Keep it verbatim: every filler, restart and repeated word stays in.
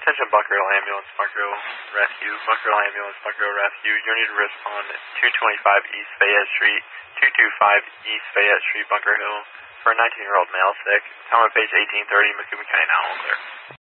Attention Bunker Hill Ambulance, Bunker Hill Rescue, Bunker Hill Ambulance, Bunker Hill Rescue. You need to respond at two twenty-five East Fayette Street, two twenty-five East Fayette Street, Bunker Hill, for a nineteen-year-old male sick. Time of page eighteen thirty, Macomb County nine one one clear.